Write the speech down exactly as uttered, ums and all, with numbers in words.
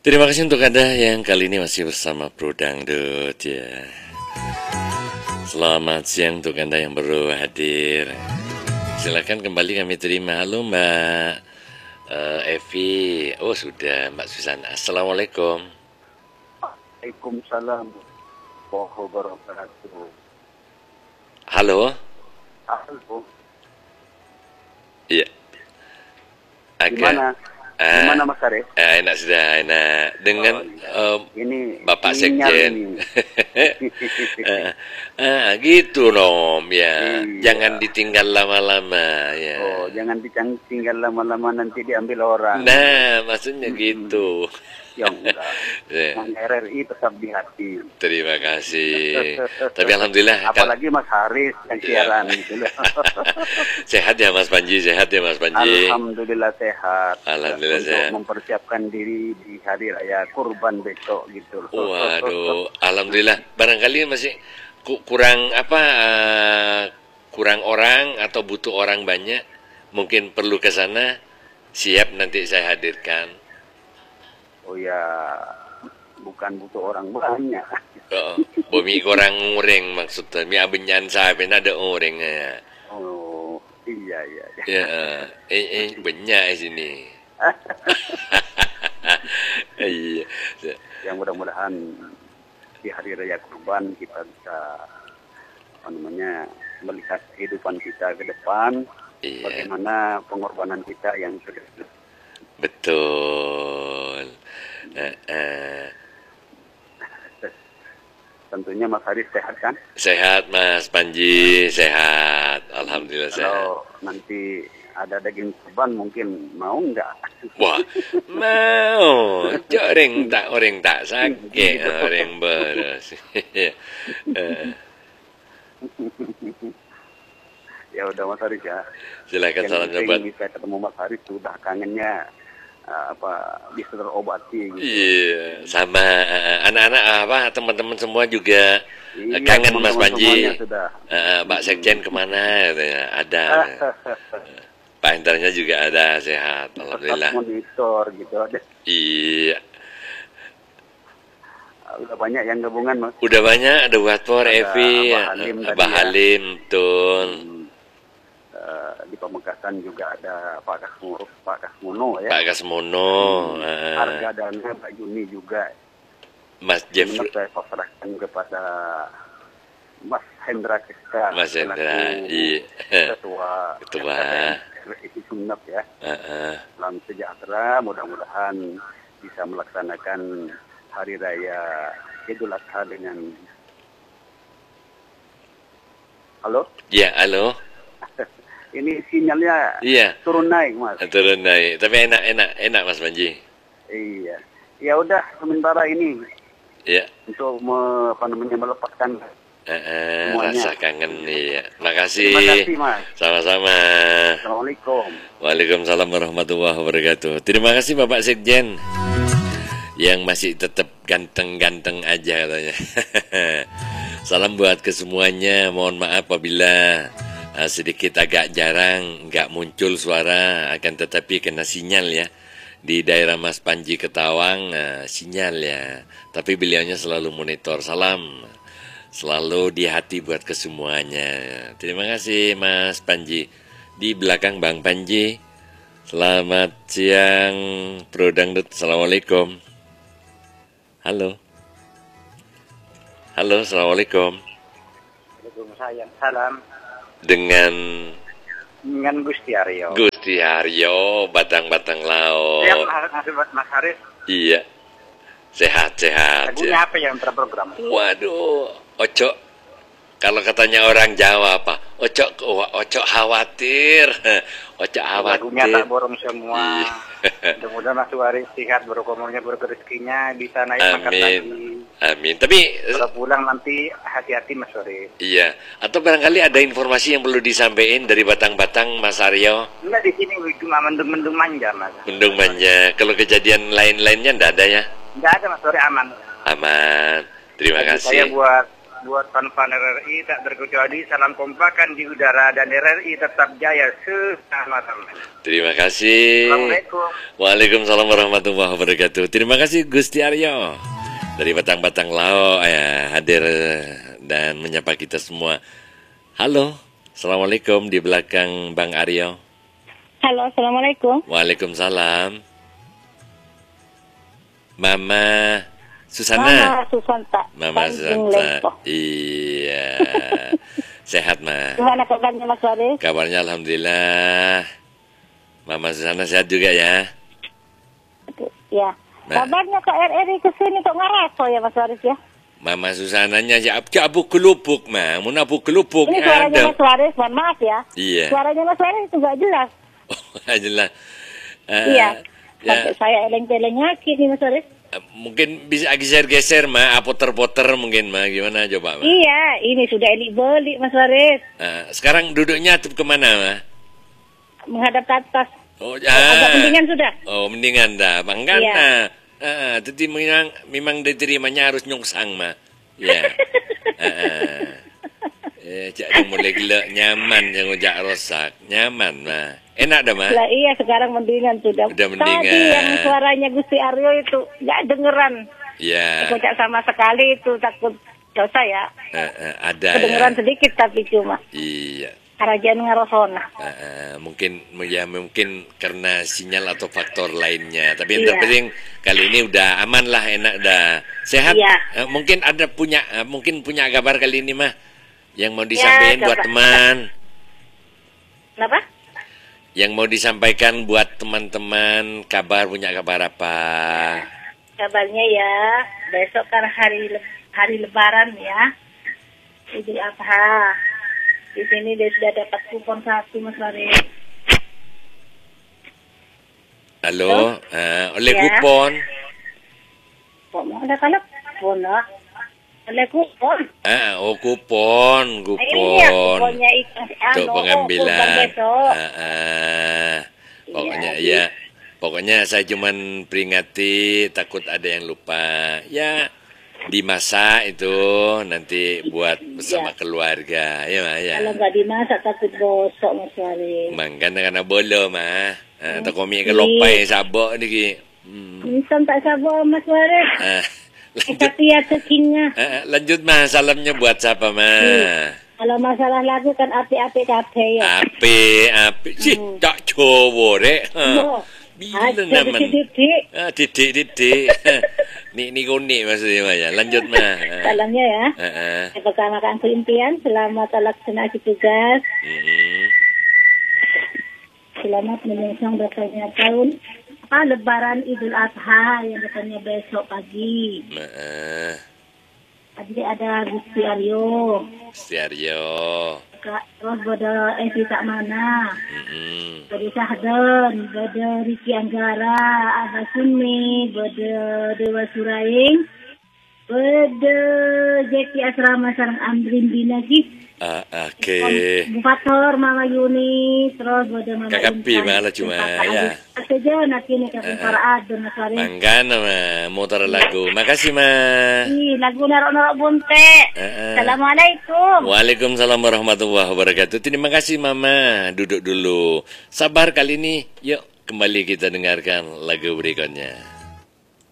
Terima kasih untuk Anda yang kali ini masih bersama Bro Dangdut ya. Selamat siang untuk Anda yang baru hadir. Silakan kembali kami terima. Halo Mbak uh, Evi. Oh sudah Mbak Susana. Assalamualaikum. Waalaikumsalam warahmatullahi wabarakatuh. Halo. Halo. Iya. Agak, Gimana? Ah, Gimana Mas Arif? ah, enak sudah enak dengan Oh, iya. um, Ini Bapak sinyal Sekjen. ini. ah, ah, gitu Nom ya. Iya. Jangan ditinggal lama-lama ya. Oh, jangan ditinggal lama-lama nanti diambil orang. Nah, maksudnya gitu. Ya enggak. Ya, Yang R R I tetap di hati. terima kasih. Tapi alhamdulillah kal- Apalagi Mas Haris yang siaran gitu loh. sehat ya Mas Panji, sehat ya Mas Panji. Alhamdulillah sehat. Alhamdulillah Untuk sehat. mempersiapkan diri di hari raya kurban besok gitu loh. Waduh, alhamdulillah. Barangkali masih ku- kurang apa eh, kurang orang atau butuh orang banyak. Mungkin perlu ke sana. Siap nanti saya hadirkan. Oh ya, bukan butuh orang banyak. Oh, bumi kurang ngureng maksudnya. Mi abenyan saben ada orangnya. Oh, iya iya. iya. Ya, eh, eh banyak di sini. Iya. Yang mudah-mudahan di hari raya kurban kita bisa apa namanya melihat kehidupan kita ke depan, Iya. bagaimana pengorbanan kita yang sudah. Betul. Eh, eh. Tentunya Mas Haris sehat kan? Sehat Mas Panji, sehat. Alhamdulillah sehat. Kalau nanti ada daging kurban mungkin mau nggak? Wah, mau. Cok orang tak orang tak sakit, orang beres. Eh, Ya udah Mas Haris ya. Silakan Yang salamnya penting buat. bisa ketemu Mas Haris sudah kangennya uh, apa bisa terobati gitu. Iya, sama eh, anak-anak apa teman-teman semua juga eh, Iya, kangen Mas teman-teman Panji. semuanya sudah. Eh, Pak Sekjen kemana? Katanya. Ada. Pak Hentarnya juga ada sehat, alhamdulillah. Tetap monitor gitu ada. Iya, Udah banyak yang gabungan Mas. udah banyak ada Watfor, Ada Evi, Abah Halim tadi Abah ya. Halim, betul. Uh, di Pamekasan juga ada Pak Kasmono, Pak Kasmono ya. Pak Kasmono, eh, Harga dana Pak Juni juga. Mas Jeff, Benar saya pasrahkan kepada Mas Hendra Kesta. Mas Hendra, selaku iya. Ketua. Ketua. R S I Sumeneb ya. Eh, eh. Salam sejahtera, mudah-mudahan bisa melaksanakan hari raya Idul Adha dengan. Halo? Ya, halo. Ini sinyalnya Iya, turun naik Mas. turun naik. Tapi enak, enak, enak Mas Panji. Iya. Ya udah sementara ini Ya, untuk me, apa namanya melepaskan. eh, eh, Semuanya. rasa kangen nih. Makasih. Terima kasih Mas. Sama-sama. Assalamualaikum. Waalaikumsalam warahmatullahi wabarakatuh. Terima kasih Bapak Sekjen yang masih tetap ganteng-ganteng aja katanya. Salam buat kesemuanya. Mohon maaf apabila uh, sedikit agak jarang nggak muncul suara, akan tetapi kena sinyal ya. Di daerah Mas Panji Ketawang uh, sinyal ya. Tapi beliaunya selalu monitor. Salam selalu di hati buat kesemuanya. Terima kasih Mas Panji. Di belakang Bang Panji. Selamat siang Bro Dangdut. Assalamualaikum. Halo. Halo, Assalamualaikum. Waalaikumsalam. Salam. Dengan Dengan Gusti Aryo. Gusti Haryo, Batang-Batang Laut. Siap Mas Mas Haris. Iya. Sehat-sehat Lagunya ya. apa yang terprogram? Waduh, Oco. Kalau katanya orang Jawa apa? Oco, Oco khawatir. Oco Lagunya khawatir. tak borong semua. Iya. Mudah-mudahan Mas Haris sehat, berumurnya berrezekinya bisa naik pangkat Amin. lagi. Amin. Tapi Kalau pulang nanti hati-hati Mas Haris. iya, atau barangkali ada informasi yang perlu disampaikan dari Batang-Batang Mas Aryo. Enggak, di sini cuma mendung-mendung manja Mas. Mendung manja. Kalau kejadian lain-lainnya enggak ada ya? Enggak ada Mas Haris, aman. Aman. Terima Jadi Saya kasih. buat buat fan-fan R R I tak terkecuali salam kompakan di udara dan R R I tetap jaya selama-lamanya. Terima kasih. Assalamualaikum. Waalaikumsalam warahmatullahi wabarakatuh. Terima kasih Gusti Aryo dari Batang-Batang Lao ya, hadir dan menyapa kita semua. Halo, assalamualaikum di belakang Bang Aryo. Halo, assalamualaikum. Waalaikumsalam. Mama Susana. Mama Susanta. Mama Tanjung Susanta. Lengko. Iya. Sehat, Ma. Gimana kabarnya Mas Waris? Kabarnya alhamdulillah. Mama Susana sehat juga ya. Ya. Nah. Kabarnya kok R R I kesini kok ngaraso ya Mas Waris ya? Mama Susananya ya abu kelupuk, Ma. Mau nabu kelupuk. Ini suaranya Mas Waris, mohon maaf ya. Iya. Suaranya Mas Waris itu gak jelas. Oh, jelas. Uh, iya. Ya. Sampai saya eleng-eleng nyakit nih Mas Waris. Mungkin bisa geser-geser, Ma. Poter-poter mungkin, Ma. Gimana coba, Ma? Iya, ini sudah elik-belik Mas Waris. Uh, sekarang duduknya tuh kemana, Ma? Menghadap ke atas. Oh, ya. Agak mendingan sudah. Oh, mendingan dah. Bangkan iya. nah. Uh, jadi memang memang diterimanya harus nyongsang, Ma. Ya. Heeh. Eh, jak mulai gila nyaman yang ujak rosak. Nyaman, Ma. Enak dah, Ma. Lah iya, sekarang mendingan sudah. Udah mendingan. Tadi yang suaranya Gusti Aryo itu enggak dengeran. Iya. Kocak sama sekali itu, takut dosa ya. Uh, uh, ada kedengeran ya. sedikit tapi cuma. Iya. Kerajaan ngarosona. Uh, uh, mungkin ya mungkin karena sinyal atau faktor lainnya. Tapi yang Iya. terpenting kali ini udah aman lah, enak dah. Sehat. Iya. Uh, mungkin ada punya uh, mungkin punya kabar kali ini mah yang mau disampaikan Ya, buat coba. teman. Kenapa? Yang mau disampaikan buat teman-teman, kabar punya kabar apa? Kabarnya ya, besok kan hari le- hari Lebaran ya. Idul Adha. Di sini dia sudah dapat kupon satu Mas Waris. Halo, uh, oleh Ya. kupon. Kok mau ada kalau kupon lah? Oleh kupon. Ah, oh kupon, Iya, kupon. kuponnya itu Untuk anu, pengambilan. kupon besok. Ah, ah. Pokoknya Iya. ya, pokoknya saya cuman peringati takut ada yang lupa. Ya, dimasak itu nanti buat bersama Iya. keluarga, ya Ma ya. Kalau nggak dimasak takut gosok Mas Waris. Mangkan karena bolo mah. Ah, tak komi ke Iya. lopai sabok niki. Hmm. Insan tak sabar Mas Waris. Ah, Eh, lanjut. tapi ya cekingnya. Ah, lanjut mah salamnya buat siapa mah? Hmm. Kalau masalah lagu kan api-api kabeh ya. Api, api. Sih, Hmm. tak coba rek. Ha. Oh, Bila ada naman. didik-didik. Ah, titik, titik. Ni ni kunik maksudnya Maya. Lanjut mah. Ah. Salamnya ya. Ah, ah. Yang pertama kan impian, selamat terlaksana tugas, Mm-mm. selamat menyongsong berkahnya tahun. Apa Lebaran Idul Adha yang katanya besok pagi. Ma- ah. Tadi ada Gusti Aryo, Setiaryo. Kak, terus ada Evi tak mana, Mm-mm. ada Sahdan, ada Riki Anggara, ada Sunmi, ada Dewa Suraing, ada Jeki Asrama Sarang Andrin Binagi. Ah, oke. Bukator Mama Yuni, terus ada Mama Kakapi Intan. malah cuma, Kakak ya. Adit. Saja nak ini kasih para adun Mas Waris. Mangkana mah. Motor lagu. Makasih mah. Ih, lagu narok-narok bunte. Ah, ah. Assalamualaikum. Waalaikumsalam warahmatullahi wabarakatuh. Terima kasih Mama. Duduk dulu. Sabar kali ini. Yuk kembali kita dengarkan lagu berikutnya.